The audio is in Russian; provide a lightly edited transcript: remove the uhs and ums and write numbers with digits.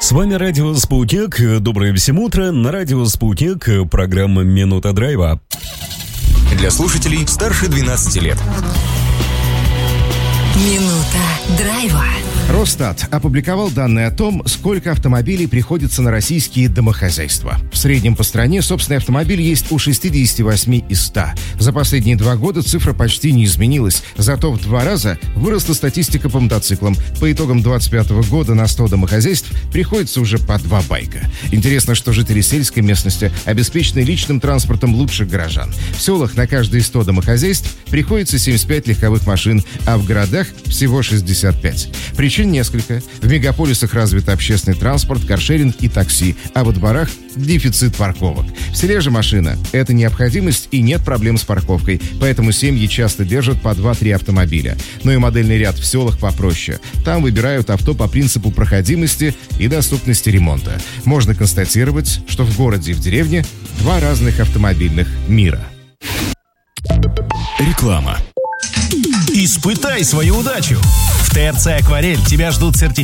С вами Радио Спутник. Доброе всем утро. На Радио Спутник программа «Минута драйва». Для слушателей старше 12 лет. Минута драйва. Росстат опубликовал данные о том, сколько автомобилей приходится на российские домохозяйства. В среднем по стране собственный автомобиль есть у 68 из 100. За последние 2 года цифра почти не изменилась, зато в 2 раза выросла статистика по мотоциклам. По итогам 2025 года на 100 домохозяйств приходится уже по 2 байка. Интересно, что жители сельской местности обеспечены личным транспортом лучших горожан. В селах на каждые 100 домохозяйств приходится 75 легковых машин, а в городах всего 65. Причин несколько. В мегаполисах развит общественный транспорт, каршеринг и такси, а во дворах дефицит парковок. В селе же машина – это необходимость и нет проблем с парковкой, поэтому семьи часто держат по 2-3 автомобиля. Но и модельный ряд в селах попроще. Там выбирают авто по принципу проходимости и доступности ремонта. Можно констатировать, что в городе и в деревне 2 разных автомобильных мира. Реклама. Испытай свою удачу. В ТРЦ «Акварель» тебя ждут сертификаты